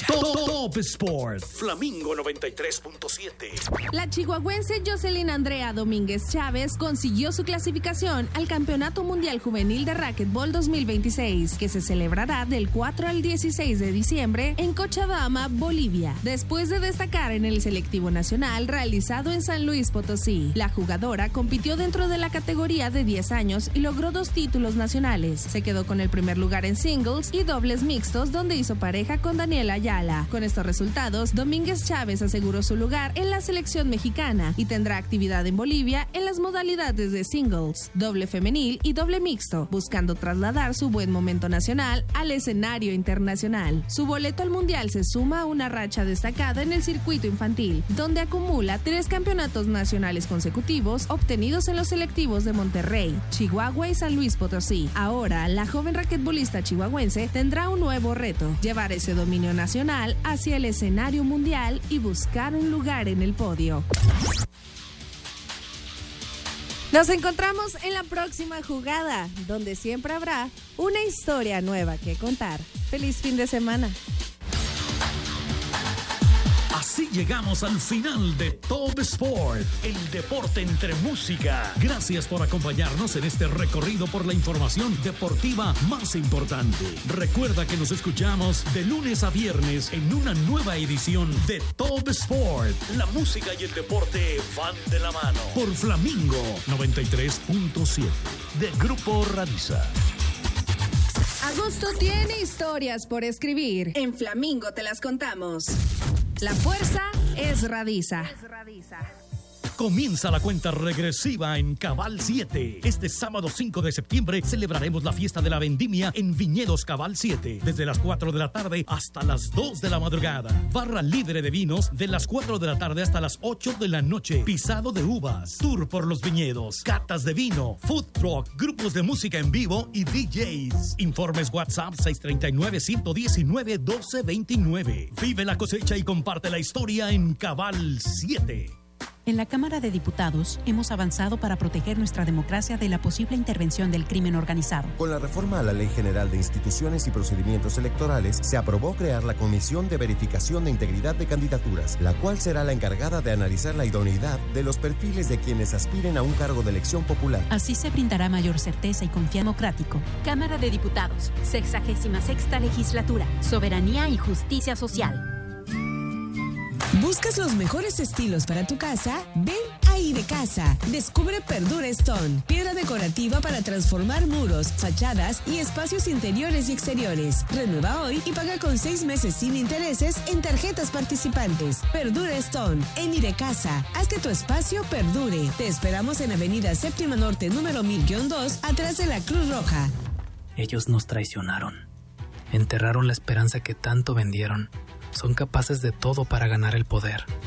Top Sport, Flamingo 93.7. La chihuahuense Jocelyn Andrea Domínguez Chávez consiguió su clasificación al Campeonato Mundial Juvenil de Racquetball 2026, que se celebrará del 4 al 16 de diciembre en Cochabamba, Bolivia. Después de destacar en el selectivo nacional realizado en San Luis Potosí, la jugadora compitió dentro de la categoría de 10 años y logró 2 títulos nacionales. Se quedó con el primer lugar en singles y dobles mixtos, donde hizo pareja con Daniela Ayala. Con estos resultados, Domínguez Chávez aseguró su lugar en la selección mexicana y tendrá actividad en Bolivia en las modalidades de singles, doble femenil y doble mixto, buscando trasladar su buen momento nacional al escenario internacional. Su boleto al mundial se suma a una racha destacada en el circuito infantil, donde acumula 3 campeonatos nacionales consecutivos obtenidos en los selectivos de Monterrey, Chihuahua y San Luis Potosí. Ahora, la joven raquetbolista chihuahuense tendrá un nuevo reto: llevar ese dominio nacional hacia el escenario mundial y buscar un lugar en el podio. Nos encontramos en la próxima jugada, donde siempre habrá una historia nueva que contar. ¡Feliz fin de semana! Así llegamos al final de Top Sport, el deporte entre música. Gracias por acompañarnos en este recorrido por la información deportiva más importante. Recuerda que nos escuchamos de lunes a viernes en una nueva edición de Top Sport. La música y el deporte van de la mano. Por Flamingo 93.7 de Grupo Radiza. Agosto tiene historias por escribir. En Flamingo te las contamos. La fuerza es Radiza. Comienza la cuenta regresiva en Cabal 7. Este sábado 5 de septiembre celebraremos la fiesta de la vendimia en Viñedos Cabal 7. Desde las 4 de la tarde hasta las 2 de la madrugada. Barra libre de vinos de las 4 de la tarde hasta las 8 de la noche. Pisado de uvas. Tour por los viñedos. Catas de vino. Food truck. Grupos de música en vivo y DJs. Informes WhatsApp 639-119-1229. Vive la cosecha y comparte la historia en Cabal 7. En la Cámara de Diputados hemos avanzado para proteger nuestra democracia de la posible intervención del crimen organizado. Con la reforma a la Ley General de Instituciones y Procedimientos Electorales, se aprobó crear la Comisión de Verificación de Integridad de Candidaturas, la cual será la encargada de analizar la idoneidad de los perfiles de quienes aspiren a un cargo de elección popular. Así se brindará mayor certeza y confianza democrático. Cámara de Diputados, 66ª Legislatura, Soberanía y Justicia Social. ¿Buscas los mejores estilos para tu casa? Ven a Idecasa. Descubre Perdura Stone, piedra decorativa para transformar muros, fachadas y espacios interiores y exteriores. Renueva hoy y paga con 6 meses sin intereses en tarjetas participantes. Perdura Stone, en Idecasa. Haz que tu espacio perdure. Te esperamos en Avenida Séptima Norte, número 1000-2, atrás de la Cruz Roja. Ellos nos traicionaron. Enterraron la esperanza que tanto vendieron. Son capaces de todo para ganar el poder.